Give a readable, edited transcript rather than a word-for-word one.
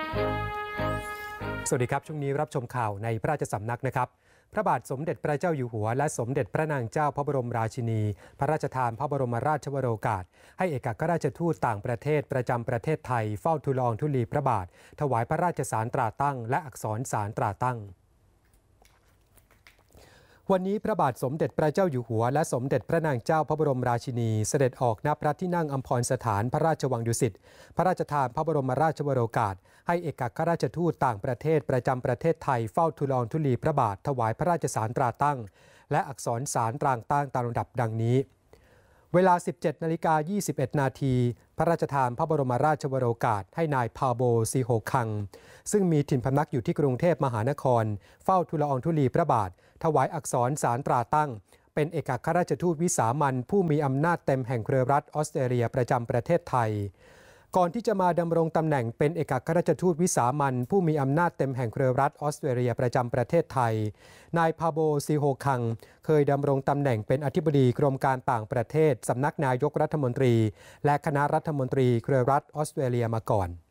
สวัสดีครับช่วงนี้รับชมข่าวในพระราชสำนักนะครับพระบาทสมเด็จพระเจ้าอยู่หัวและสมเด็จพระนางเจ้าพระบรมราชินีพระราชทานพระบรมราชวโรกาสให้เอกอัครราชทูตต่างประเทศประจำประเทศไทยเฝ้าทูลละอองธุลีพระบาทถวายพระราชสารตราตั้งและอักษรสารตราตั้งวันนี้พระบาทสมเด็จพระเจ้าอยู่หัวและสมเด็จพระนางเจ้าพระบรมราชินีเสด็จออกณพระที่นั่งอัมพรสถานพระราชวังดุสิตพระราชทานพระบรมราชวโรกาสให้เอกอัครราชทูตต่างประเทศประจำประเทศไทยเฝ้าทูลละอองธุลีพระบาทถวายพระราชสารตราตั้งและอักษรสารตราตั้งตามลำดับดังนี้เวลา 17:21 นาทีพระราชทานพระบรมราชวโรกาสให้นายพาโบซีโฮคังซึ่งมีถิ่นพำนักอยู่ที่กรุงเทพมหานครเฝ้าทูลละอองธุลีพระบาทถวายอักษรสารตราตั้งเป็นเอกอัครราชทูตวิสามัญผู้มีอำนาจเต็มแห่งเครือรัฐออสเตรเลียประจำประเทศไทยก่อนที่จะมาดำรงตำแหน่งเป็นเอกอัครราชทูตวิสามัญผู้มีอำนาจเต็มแห่งเครือรัฐออสเตรเลียประจำประเทศไทยนายพาโบซีโฮคังเคยดำรงตำแหน่งเป็นอธิบดีกรมการต่างประเทศสำนักนายกรัฐมนตรีและคณะรัฐมนตรีเครือรัฐออสเตรเลียมาก่อน